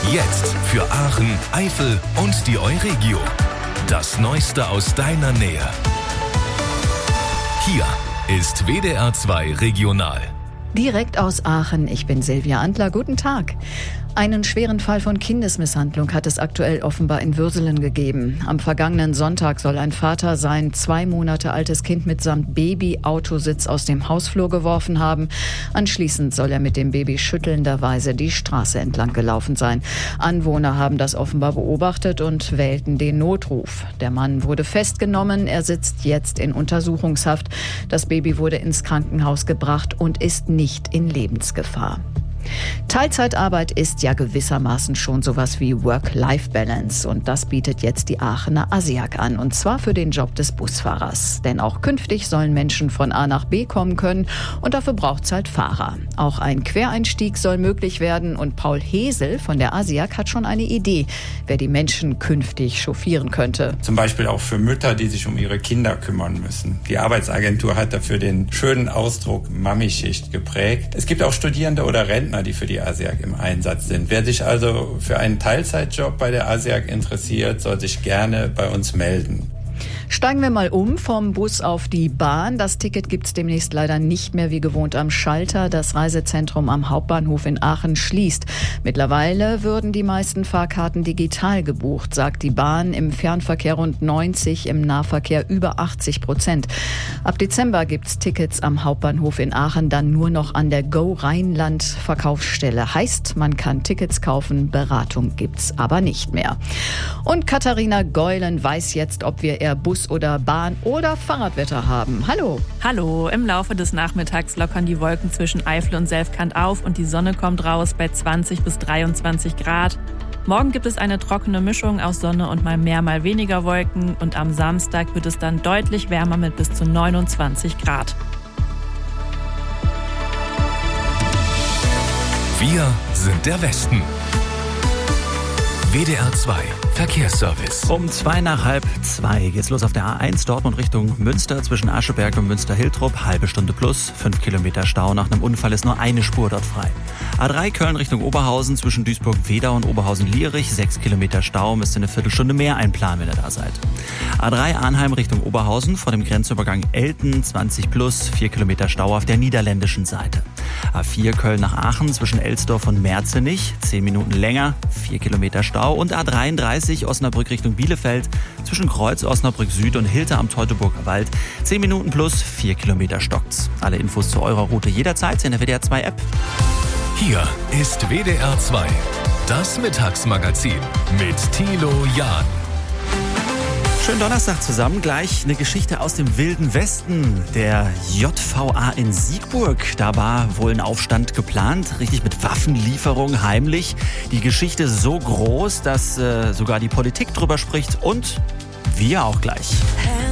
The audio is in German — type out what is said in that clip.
Jetzt für Aachen, Eifel und die Euregio. Das Neueste aus deiner Nähe. Hier ist WDR 2 Regional. Direkt aus Aachen, ich bin Silvia Antler, guten Tag. Einen schweren Fall von Kindesmisshandlung hat es aktuell offenbar in Würselen gegeben. Am vergangenen Sonntag soll ein Vater sein 2 Monate altes Kind mitsamt Baby-Autositz aus dem Hausflur geworfen haben. Anschließend soll er mit dem Baby schüttelnderweise die Straße entlang gelaufen sein. Anwohner haben das offenbar beobachtet und wählten den Notruf. Der Mann wurde festgenommen, er sitzt jetzt in Untersuchungshaft. Das Baby wurde ins Krankenhaus gebracht und ist nicht in Lebensgefahr. Teilzeitarbeit ist ja gewissermaßen schon sowas wie Work-Life-Balance und das bietet jetzt die Aachener ASIAG an und zwar für den Job des Busfahrers. Denn auch künftig sollen Menschen von A nach B kommen können und dafür braucht es halt Fahrer. Auch ein Quereinstieg soll möglich werden und Paul Hesel von der ASIAG hat schon eine Idee, wer die Menschen künftig chauffieren könnte. Zum Beispiel auch für Mütter, die sich um ihre Kinder kümmern müssen. Die Arbeitsagentur hat dafür den schönen Ausdruck Mami-Schicht geprägt. Es gibt auch Studierende oder Rentner, die für die ASIAG im Einsatz sind. Wer sich also für einen Teilzeitjob bei der ASIAG interessiert, soll sich gerne bei uns melden. Steigen wir mal um vom Bus auf die Bahn. Das Ticket gibt's demnächst leider nicht mehr wie gewohnt am Schalter. Das Reisezentrum am Hauptbahnhof in Aachen schließt. Mittlerweile würden die meisten Fahrkarten digital gebucht, sagt die Bahn. Im Fernverkehr rund 90, im Nahverkehr über 80%. Ab Dezember gibt's Tickets am Hauptbahnhof in Aachen dann nur noch an der Go Rheinland Verkaufsstelle. Heißt, man kann Tickets kaufen, Beratung gibt's aber nicht mehr. Und Katharina Geulen weiß jetzt, ob wir eher Bus oder Bahn oder Fahrradwetter haben. Hallo. Hallo, im Laufe des Nachmittags lockern die Wolken zwischen Eifel und Selfkant auf und die Sonne kommt raus bei 20 bis 23 Grad. Morgen gibt es eine trockene Mischung aus Sonne und mal mehr, mal weniger Wolken und am Samstag wird es dann deutlich wärmer mit bis zu 29 Grad. Wir sind der Westen. WDR 2 Verkehrsservice. Um 2:30 geht's los auf der A1 Dortmund Richtung Münster zwischen Ascheberg und Münster-Hiltrop. Halbe Stunde plus, 5 Kilometer Stau. Nach einem Unfall ist nur eine Spur dort frei. A3 Köln Richtung Oberhausen zwischen Duisburg-Wedau und Oberhausen-Lierich. 6 Kilometer Stau, müsst ihr eine Viertelstunde mehr einplanen, wenn ihr da seid. A3 Arnheim Richtung Oberhausen vor dem Grenzübergang Elten. 20 plus, 4 Kilometer Stau auf der niederländischen Seite. A4 Köln nach Aachen zwischen Elsdorf und Merzenich. 10 Minuten länger, 4 Kilometer Stau. Und A33 Osnabrück Richtung Bielefeld zwischen Kreuz Osnabrück Süd und Hilter am Teutoburger Wald. 10 Minuten plus, 4 Kilometer stockt's. Alle Infos zu eurer Route jederzeit in der WDR 2 App. Hier ist WDR 2, das Mittagsmagazin mit Thilo Jahn. Schönen Donnerstag zusammen. Gleich eine Geschichte aus dem Wilden Westen. Der JVA in Siegburg. Da war wohl ein Aufstand geplant. Richtig mit Waffenlieferung, heimlich. Die Geschichte so groß, dass sogar die Politik drüber spricht. Und wir auch gleich.